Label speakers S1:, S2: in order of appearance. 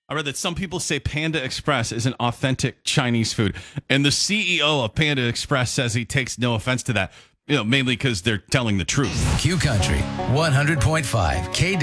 S1: I read that some people say Panda Express is an authentic Chinese food. And the CEO of Panda Express says he takes no offense to that, mainly because they're telling the truth.
S2: Q Country 100.5 K